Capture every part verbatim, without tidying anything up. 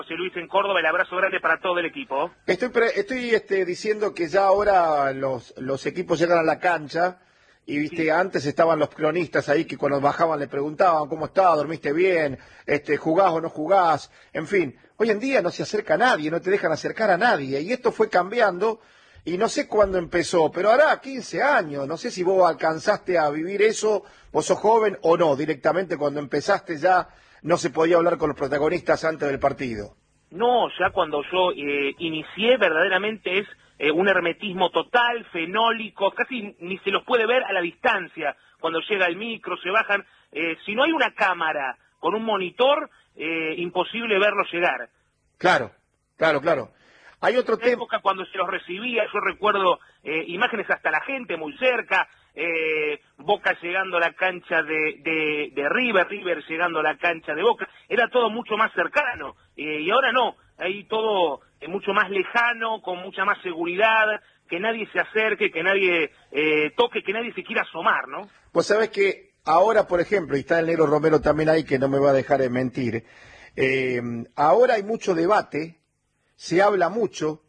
José Luis en Córdoba, el abrazo grande para todo el equipo. Estoy, pre estoy este, diciendo que ya ahora los, los equipos llegan a la cancha y viste, sí. Antes estaban los cronistas ahí que cuando bajaban le preguntaban cómo está, dormiste bien, este, jugás o no jugás, en fin. Hoy en día no se acerca a nadie, no te dejan acercar a nadie y esto fue cambiando y no sé cuándo empezó, pero hará quince años, no sé si vos alcanzaste a vivir eso, vos sos joven o no, directamente cuando empezaste ya no se podía hablar con los protagonistas antes del partido. No, ya cuando yo eh, inicié verdaderamente es eh, un hermetismo total, fenólico, casi ni se los puede ver a la distancia. Cuando llega el micro, se bajan. Eh, si no hay una cámara con un monitor, eh, imposible verlos llegar. Claro, claro, claro. Hay otro tema. En época cuando se los recibía, yo recuerdo eh, imágenes hasta la gente muy cerca, eh, Boca llegando a la cancha de, de, de River, River llegando a la cancha de Boca, era todo mucho más cercano, eh, y ahora no, hay todo eh, mucho más lejano, con mucha más seguridad, que nadie se acerque, que nadie eh, toque, que nadie se quiera asomar, ¿no? Pues sabés que ahora, por ejemplo, y está el Negro Romero también ahí, que no me va a dejar de mentir, eh, ahora hay mucho debate, se habla mucho,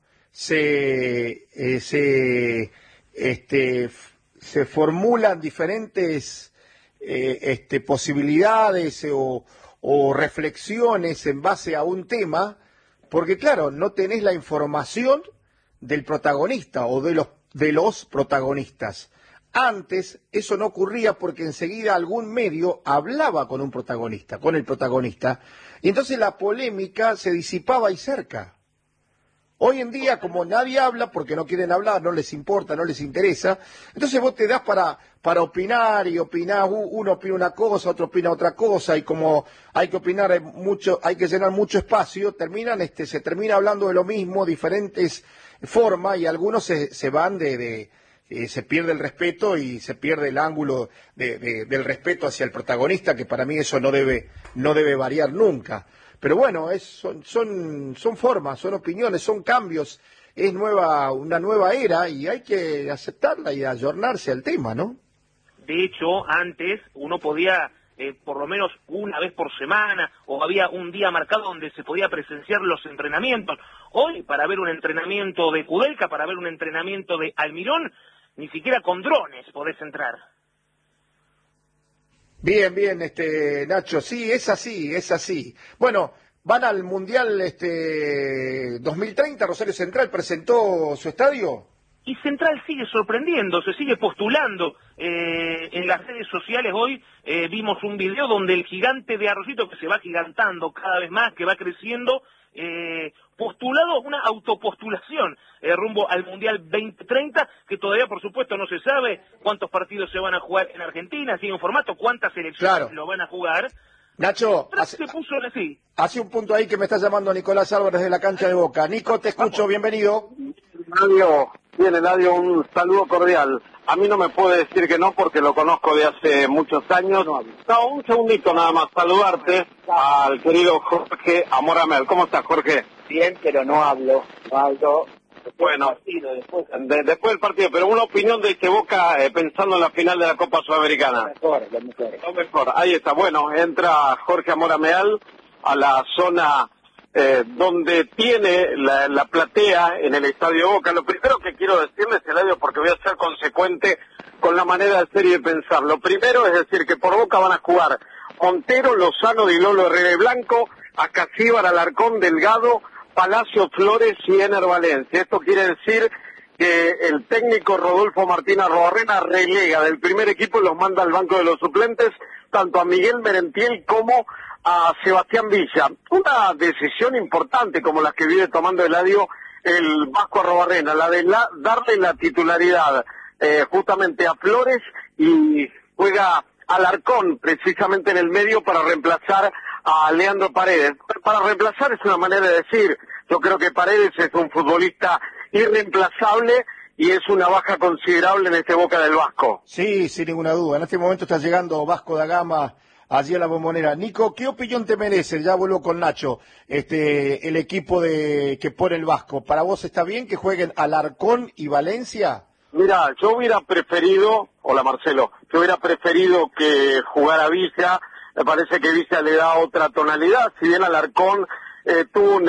se, eh, se, este, se formulan diferentes eh, este, posibilidades o, o reflexiones en base a un tema, porque claro, no tenés la información del protagonista o de los, de los protagonistas. Antes eso no ocurría porque enseguida algún medio hablaba con un protagonista, con el protagonista, y entonces la polémica se disipaba ahí cerca. Hoy en día, como nadie habla, porque no quieren hablar, no les importa, no les interesa, entonces vos te das para, para opinar y opinás, uno opina una cosa, otro opina otra cosa, y como hay que opinar mucho, hay que llenar mucho espacio, terminan, este, se termina hablando de lo mismo, diferentes formas, y algunos se, se van de, de eh, se pierde el respeto y se pierde el ángulo de, de, del respeto hacia el protagonista, que para mí eso no debe, no debe variar nunca. Pero bueno, es, son, son, son formas, son opiniones, son cambios, es nueva, una nueva era y hay que aceptarla y ayornarse al tema, ¿no? De hecho, antes uno podía, eh, por lo menos una vez por semana, o había un día marcado donde se podía presenciar los entrenamientos. Hoy, para ver un entrenamiento de Kudelka, para ver un entrenamiento de Almirón, ni siquiera con drones podés entrar. Bien, bien, este Nacho, sí, es así, es así. Bueno, van al Mundial este dos mil treinta, Rosario Central presentó su estadio. Y Central sigue sorprendiendo, se sigue postulando. Eh, en las redes sociales hoy eh, vimos un video donde el gigante de Arroyito, que se va gigantando cada vez más, que va creciendo, eh, postulado una autopostulación eh, rumbo al Mundial veinte treinta, que todavía por supuesto no se sabe cuántos partidos se van a jugar en Argentina, sigue un formato, cuántas elecciones claro. lo van a jugar. Nacho, hace, se puso así. hace un punto ahí que me está llamando Nicolás Álvarez de la cancha de Boca. Nico, te escucho, bienvenido. Eladio, bien, Eladio, un saludo cordial. A mí no me puede decir que no porque lo conozco de hace muchos años. No, un segundito nada más, saludarte al querido Jorge Amoramel. ¿Cómo estás, Jorge? Bien, pero no hablo, no hablo. Después bueno, del partido, después, de, después del partido, pero una opinión de este Boca eh, pensando en la final de la Copa Sudamericana. Lo mejor, lo mejor. Lo mejor, ahí está. Bueno, entra Jorge Amoramel a la zona eh, donde tiene la, la platea en el Estadio Boca. Lo primero que quiero decirles, Eladio, porque voy a ser consecuente con la manera de ser y de pensar. Lo primero es decir que por Boca van a jugar Montero, Lozano, Di Lolo, Herrera y Blanco, Acacíbar, Alarcón, Delgado, Palacio, Flores y Ener Valencia. Esto quiere decir que el técnico Rodolfo Martínez Arruabarrena relega del primer equipo y los manda al banco de los suplentes, tanto a Miguel Merentiel como a Sebastián Villa. Una decisión importante como la que viene tomando Eladio el Vasco Arruabarrena, la de la, darle la titularidad eh, justamente a Flores, y juega Alarcón precisamente en el medio para reemplazar a Leandro Paredes. Para reemplazar es una manera de decir, yo creo que Paredes es un futbolista irreemplazable y es una baja considerable en este Boca del Vasco. Sí, sin ninguna duda. En este momento está llegando Vasco da Gama allí a la Bombonera. Nico, ¿qué opinión te merece? Ya vuelvo con Nacho. Este, el equipo de que pone el Vasco. ¿Para vos está bien que jueguen Alarcón y Valencia? Mira, yo hubiera preferido, hola Marcelo, yo hubiera preferido que jugara Villa. Me parece que Villa le da otra tonalidad, si bien Alarcón eh, tuvo un